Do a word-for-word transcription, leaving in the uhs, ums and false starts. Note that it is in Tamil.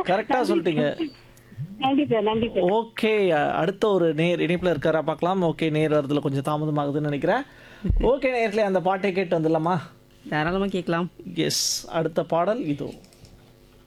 கரெக்டா சொல்லிட்டீங்க. நன்றி சார் நன்றி சார். ஓகே. அடுத்த ஒரு நேர் இணைப்புல இருக்காரா பார்க்கலாம். ஓகே, நேர் வரதுல கொஞ்சம் தாமதமாகுதுன்னு நினைக்கிறேன். ஓகே நேயர்களே, அந்த பாட்டை கேட்டு வந்துடலாமா? தாராளமா கேட்கலாம். எஸ். அடுத்த பாடல் இதோ.